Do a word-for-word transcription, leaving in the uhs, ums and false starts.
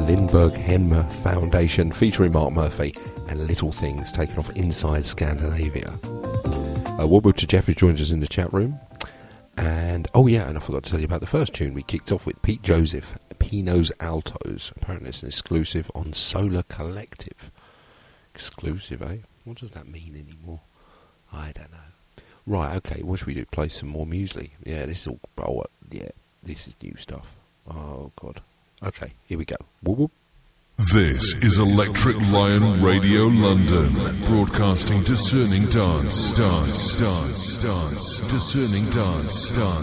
Lindbergh Hem Foundation featuring Mark Murphy and Little Things taken off Inside Scandinavia. Uh, Wobble to Jeff, who joined us in the chat room. And, oh yeah, and I forgot to tell you about the first tune. We kicked off with Pete Joseph, Pinos Altos. Apparently it's an exclusive on Solar Collective. Exclusive, eh? What does that mean anymore? I don't know. Right, okay, what should we do? Play some more muesli. Yeah, this is all, oh, yeah, this is new stuff. Oh, God. Okay, here we go. Whoop, whoop. This is Electric Lion Radio London, broadcasting discerning dance, dance, dance, dance, discerning dance, dance.